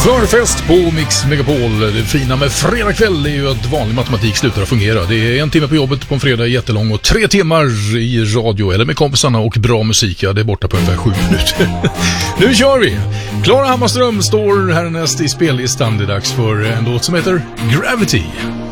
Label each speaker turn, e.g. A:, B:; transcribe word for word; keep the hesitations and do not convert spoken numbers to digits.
A: Förfest på Mix Megapol. Det fina med fredag kväll är ju att vanlig matematik slutar att fungera. Det är en timme på jobbet på en fredag jättelång och tre timmar i radio eller med kompisarna och bra musik. Ja, det är borta på ungefär sju minuter. Nu kör vi! Klara Hammarström står härnäst i spellistan. Det är dags för en låt som heter Gravity.